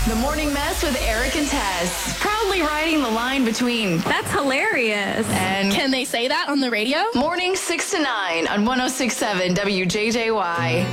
The Morning Mess with Eric and Tess. Proudly riding the line between That's hilarious. and Can they say that on the radio? morning 6 to 9 on 106.7 WJJY.